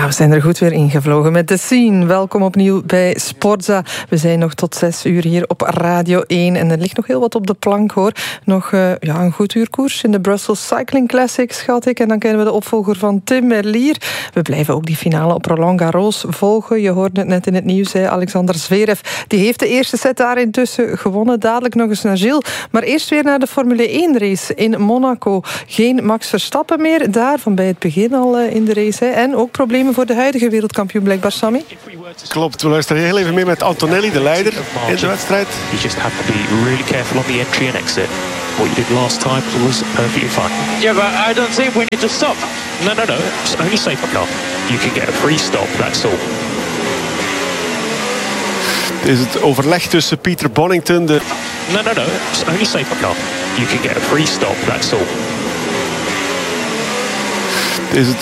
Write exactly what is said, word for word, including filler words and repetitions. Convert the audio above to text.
we zijn er goed weer ingevlogen met The Scene. Welkom opnieuw bij Sportza. We zijn nog tot zes uur hier op Radio één. En er ligt nog heel wat op de plank, hoor. Nog uh, ja, een goed uur koers in de Brussels Cycling Classics, schat ik. En dan kennen we de opvolger van Tim Merlier. We blijven ook die finale op Roland Garros volgen. Je hoorde het net in het nieuws, hè. Alexander Zverev. Die heeft de eerste set daar intussen gewonnen. Dadelijk nog eens naar Gilles. Maar eerst weer naar de Formule één race in Monaco. Geen Max Verstappen meer daar, van bij het begin al uh, in de race. Hè. En ook problemen voor de huidige wereldkampioen blijkbaar, Sammy. Klopt, we luisteren heel even mee met Antonelli, de leider in de wedstrijd. You just have to be really careful on the entry and exit. What you did last time was perfectly fine. Yeah, but I don't think we need to stop. No, no, no. It's only safety car. You can get a free stop, that's all. Het is het overleg tussen Peter Bonington, de... No, no, no. It's only safety car. You can get a free stop, that's all. Het is het